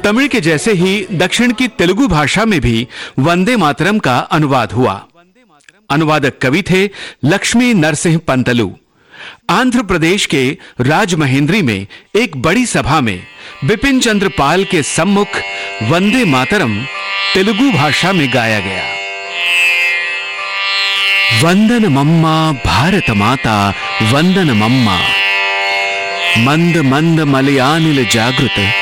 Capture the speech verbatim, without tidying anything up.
तमिल के जैसे ही दक्षिण की तेलुगु भाषा में भी वंदे मातरम का अनुवाद हुआ। अनुवादक कवि थे लक्ष्मी नरसिंह पंतलु। आंध्र प्रदेश के राजमहेंद्री में एक बड़ी सभा में बिपिन चंद्र पाल के सम्मुख वंदे मातरम तेलुगु भाषा में गाया गया। वंदन मम्मा भारत माता वंदन मम्मा, मंद मंद मलयानिल जागृत